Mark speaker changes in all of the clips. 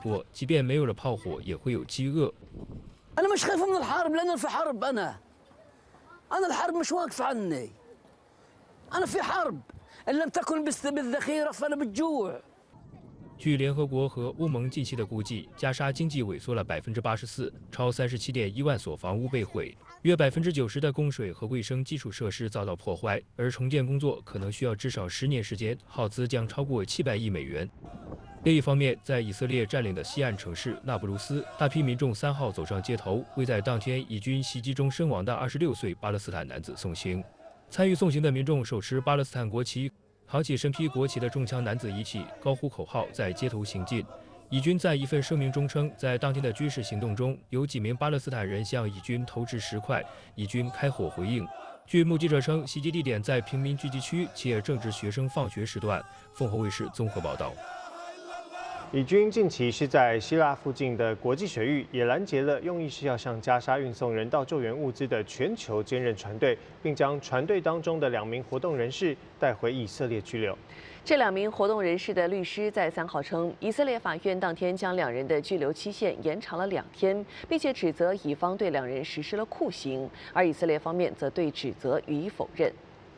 Speaker 1: 过，即便没有了炮火，也会有饥饿。
Speaker 2: أنا مش خايف من الحرب لأن في حرب أنا الحرب مش واقفة عني أنا في حرب إن لم تكن بالذخيرة فأنا بالجوع。
Speaker 1: 据联合国和欧盟近期的估计，加沙经济萎缩了84%，超37.1万所房屋被毁，约90%的供水和卫生基础设施遭到破坏，而重建工作可能需要至少10年时间，耗资将超过700亿美元。另一方面，在以色列占领的西岸城市纳布鲁斯，大批民众3号走上街头，为在当天以军袭击中身亡的26岁巴勒斯坦男子送行。参与送行的民众手持巴勒斯坦国旗。扛起身披国旗的中枪男子一起高呼口号，在街头行进。以军在一份声明中称，在当天的军事行动中，有几名巴勒斯坦人向以军投掷石块，以军开火回应。据目击者称，袭击地点在平民聚集区，且正值学生放学时段。凤凰卫视综合报道。
Speaker 3: 以军近期是在希腊附近的国际水域也拦截了用意是要向加沙运送人道救援物资的全球坚韧船队，并将船队当中的2名活动人士带回以色列拘留。
Speaker 4: 这2名活动人士的律师在3号称，以色列法院当天将2人的拘留期限延长了2天，并且指责以方对2人实施了酷刑，而以色列方面则对指责予以否认。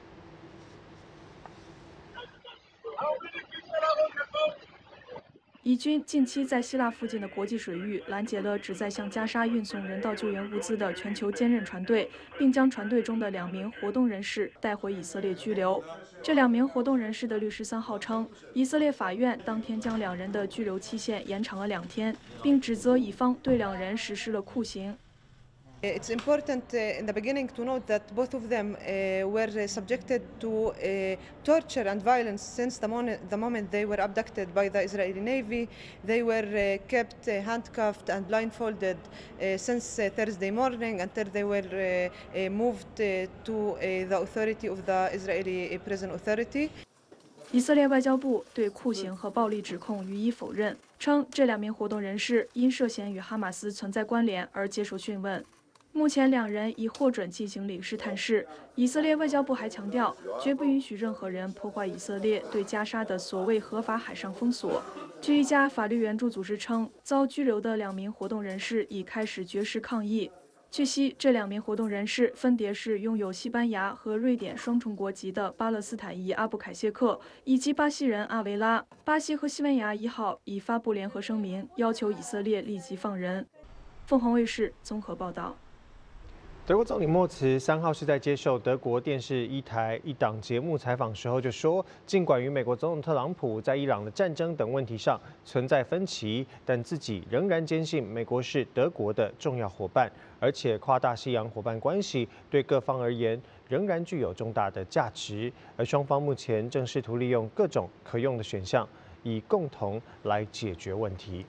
Speaker 5: 以军近期在希腊附近的国际水域拦截了旨在向加沙运送人道救援物资的全球坚韧船队，并将船队中的2名活动人士带回以色列拘留。这2名活动人士的律师3号称，以色列法院当天将2人的拘留期限延长了2天，并指责以方对2人实施了酷刑。
Speaker 6: It's important in the beginning to note that both of them were subjected to torture and violence since the moment they were abducted by the Israeli Navy. They were kept handcuffed and blindfolded since Thursday morning until they were moved to the authority of the Israeli Prison Authority.
Speaker 5: 以色列外交部对酷刑和暴力指控予以否认，称这2名活动人士因涉嫌与哈马斯存在关联而接受讯问。目前2人已获准进行领事探视。以色列外交部还强调，绝不允许任何人破坏以色列对加沙的所谓合法海上封锁。据一家法律援助组织称，遭拘留的2名活动人士已开始绝食抗议。据悉，这2名活动人士分别是拥有西班牙和瑞典双重国籍的巴勒斯坦裔阿布凯谢克以及巴西人阿维拉。巴西和西班牙1号已发布联合声明，要求以色列立即放人。凤凰卫视综合报道。
Speaker 3: 德国总理默茨3号是在接受德国电视一台一档节目采访时候就说，尽管与美国总统特朗普在伊朗的战争等问题上存在分歧，但自己仍然坚信美国是德国的重要伙伴，而且跨大西洋伙伴关系对各方而言仍然具有重大的价值，而双方目前正试图利用各种可用的选项，以共同来解决问题。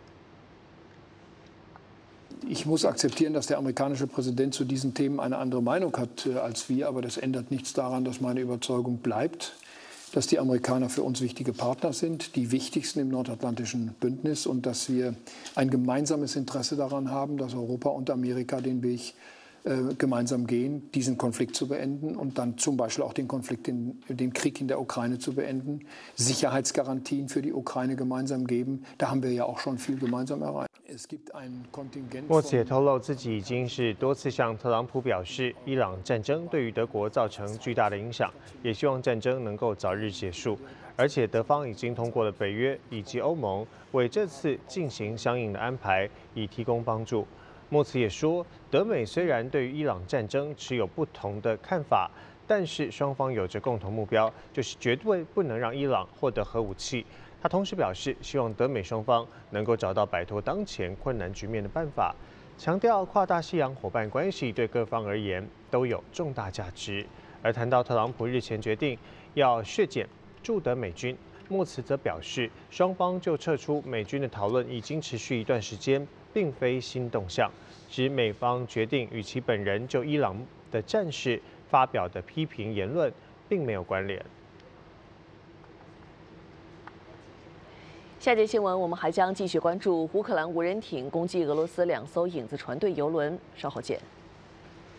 Speaker 7: Ich muss akzeptieren, dass der amerikanische Präsident zu diesen Themen eine andere Meinung hat als wir, aber das ändert nichts daran, dass meine Überzeugung bleibt, dass die Amerikaner für uns wichtige Partner sind, die wichtigsten im nordatlantischen Bündnis und dass wir ein gemeinsames Interesse daran haben, dass Europa und Amerika den Weg gemeinsam gehen, diesen Konflikt zu beenden und dann zum Beispiel auch den Krieg in der Ukraine zu beenden, Sicherheitsgarantien für die Ukraine gemeinsam geben. Da haben wir ja auch schon viel gemeinsam erreicht.
Speaker 3: 默茨也透露，自己已经是多次向特朗普表示，伊朗战争对于德国造成巨大的影响，也希望战争能够早日结束。而且德方已经通过了北约以及欧盟为这次进行相应的安排，以提供帮助。默茨也说，德美虽然对于伊朗战争持有不同的看法，但是双方有着共同目标，就是绝对不能让伊朗获得核武器。他同时表示，希望德美双方能够找到摆脱当前困难局面的办法，强调跨大西洋伙伴关系对各方而言都有重大价值。而谈到特朗普日前决定要削减驻德美军，默茨则表示，双方就撤出美军的讨论已经持续一段时间，并非新动向，指美方决定与其本人就伊朗的战事发表的批评言论并没有关联。
Speaker 4: 下节新闻，我们还将继续关注乌克兰无人艇攻击俄罗斯2艘影子船队油轮，稍后见。